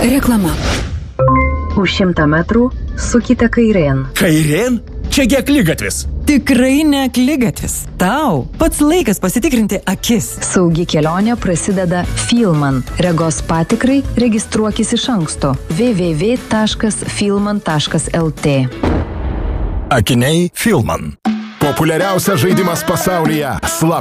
Reklama. Už 100 metrų sukite kairėn. Kairėn? Čiagi akligatvis. Tikrai ne akligatvis. Tau pats laikas pasitikrinti akis. Saugi kelionė prasideda Filman. Regos patikrai registruokis iš anksto. www.filman.lt. Akiniai Filman. Populiariausias žaidimas pasaulyje.